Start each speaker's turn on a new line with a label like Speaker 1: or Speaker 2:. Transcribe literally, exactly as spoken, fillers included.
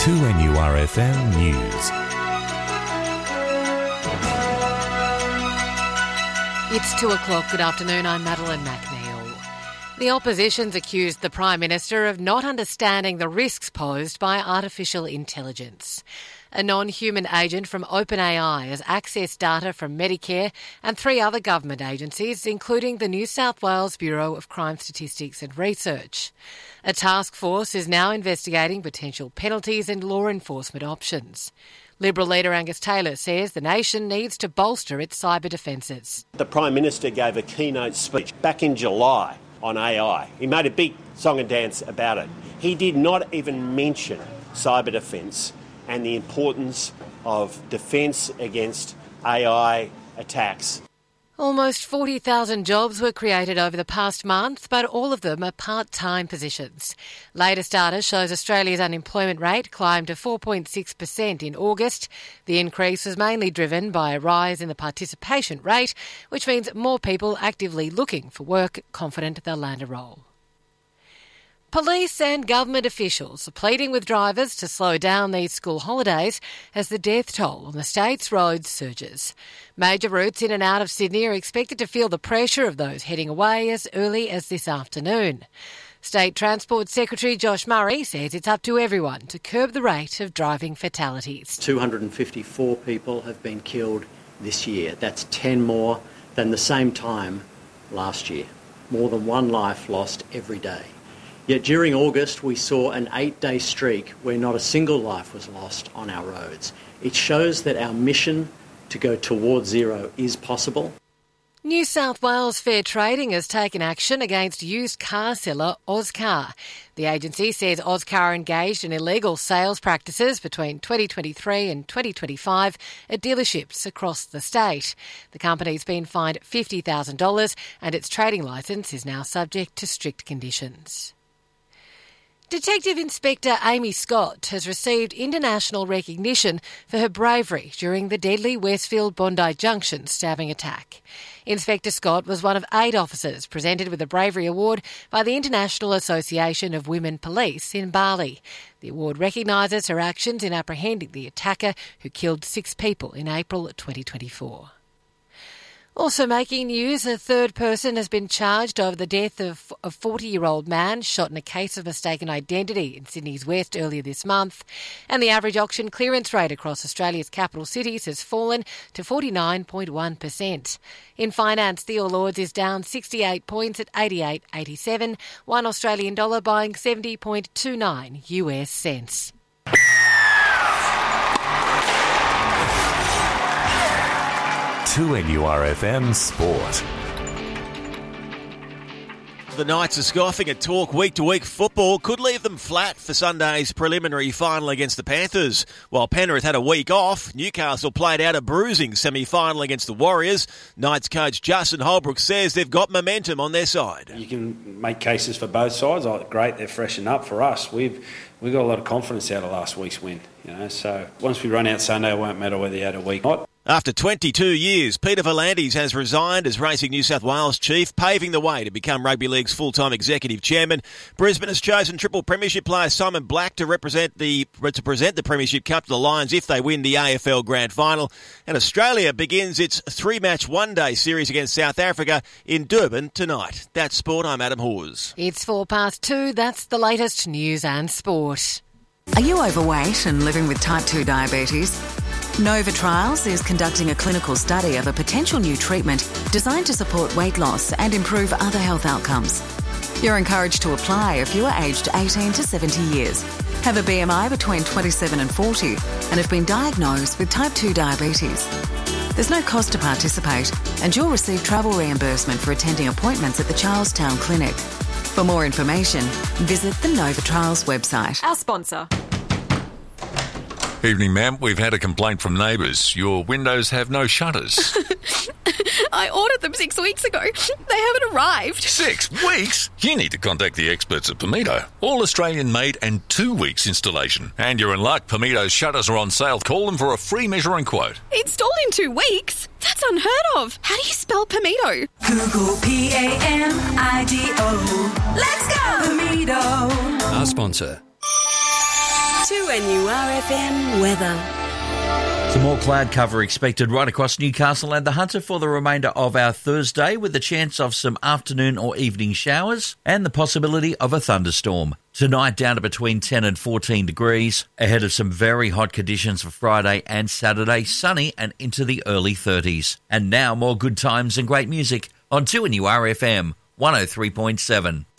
Speaker 1: two N U R F M News.
Speaker 2: It's two o'clock. Good afternoon. I'm Madeline McNeil. The opposition's accused the Prime Minister of not understanding the risks posed by artificial intelligence. A non-human agent from OpenAI has accessed data from Medicare and three other government agencies, including the New South Wales Bureau of Crime Statistics and Research. A task force is now investigating potential penalties and law enforcement options. Liberal leader Angus Taylor says the nation needs to bolster its cyber defences.
Speaker 3: The Prime Minister gave a keynote speech back in July on A I. He made a big song and dance about it. He did not even mention cyber defence and the importance of defence against A I attacks.
Speaker 2: Almost forty thousand jobs were created over the past month, but all of them are part-time positions. Latest data shows Australia's unemployment rate climbed to four point six percent in August. The increase was mainly driven by a rise in the participation rate, which means more people actively looking for work confident they'll land a role. Police and government officials are pleading with drivers to slow down these school holidays as the death toll on the state's roads surges. Major routes in and out of Sydney are expected to feel the pressure of those heading away as early as this afternoon. State Transport Secretary Josh Murray says it's up to everyone to curb the rate of driving fatalities.
Speaker 4: two hundred fifty-four people have been killed this year. That's ten more than the same time last year. More than one life lost every day. Yet during August, we saw an eight-day streak where not a single life was lost on our roads. It shows that our mission to go towards zero is possible.
Speaker 2: New South Wales Fair Trading has taken action against used car seller Ozcar. The agency says Ozcar engaged in illegal sales practices between twenty twenty-three and twenty twenty-five at dealerships across the state. The company's been fined fifty thousand dollars and its trading licence is now subject to strict conditions. Detective Inspector Amy Scott has received international recognition for her bravery during the deadly Westfield Bondi Junction stabbing attack. Inspector Scott was one of eight officers presented with a Bravery Award by the International Association of Women Police in Bali. The award recognises her actions in apprehending the attacker who killed six people in April twenty twenty-four. Also making news, a third person has been charged over the death of a forty-year-old man shot in a case of mistaken identity in Sydney's West earlier this month. And the average auction clearance rate across Australia's capital cities has fallen to forty-nine point one percent. In finance, the All Ords is down sixty-eight points at eighty-eight eighty-seven, one Australian dollar buying seventy point two nine U S cents.
Speaker 1: two N U R F M Sport.
Speaker 5: The Knights are scoffing at talk week-to-week football could leave them flat for Sunday's preliminary final against the Panthers. While Penrith had a week off, Newcastle played out a bruising semi-final against the Warriors. Knights coach Justin Holbrook says they've got momentum on their side.
Speaker 6: You can make cases for both sides. Oh, great, they're freshened up. For us, we've we've got a lot of confidence out of last week's win. You know, so once we run out Sunday, it won't matter whether you had a week or not.
Speaker 5: After twenty-two years, Peter V'landys has resigned as Racing New South Wales chief, paving the way to become Rugby League's full-time executive chairman. Brisbane has chosen triple premiership player Simon Black to represent the to present the Premiership Cup to the Lions if they win the A F L Grand Final. And Australia begins its three-match one-day series against South Africa in Durban tonight. That's sport. I'm Adam Hawes.
Speaker 2: It's four past two. That's the latest news and sport.
Speaker 7: Are you overweight and living with type two diabetes? Nova Trials is conducting a clinical study of a potential new treatment designed to support weight loss and improve other health outcomes. You're encouraged to apply if you are aged eighteen to seventy years, have a B M I between twenty-seven and forty, and have been diagnosed with type two diabetes. There's no cost to participate, and you'll receive travel reimbursement for attending appointments at the Charlestown Clinic. For more information, visit the Nova Trials website.
Speaker 2: Our sponsor.
Speaker 8: Evening, ma'am. We've had a complaint from neighbours. Your windows have no shutters.
Speaker 9: I ordered them six weeks ago. They haven't arrived.
Speaker 8: Six weeks? You need to contact the experts at Pimito. All Australian made and two weeks installation. And you're in luck. Pimito's shutters are on sale. Call them for a free measuring quote.
Speaker 9: Installed in two weeks? That's unheard of. How do you spell Pimito?
Speaker 10: Google P A M I D O. Let's go, Pimito.
Speaker 11: Our sponsor.
Speaker 10: two N U R F M weather.
Speaker 11: Some more cloud cover expected right across Newcastle and the Hunter for the remainder of our Thursday, with the chance of some afternoon or evening showers and the possibility of a thunderstorm. Tonight down to between ten and fourteen degrees, ahead of some very hot conditions for Friday and Saturday, sunny and into the early thirties. And now more good times and great music on two N U R F M one oh three point seven.